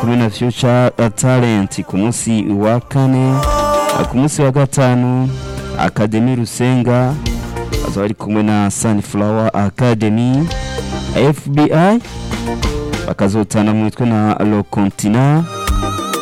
kumwe na Future Talent ku munsi wa kane. Ku munsi wa gatanu Academy Rusenga azaba ari kumwe na Sunflower Academy. FBI bakazotana mu mitwe na Le Continent.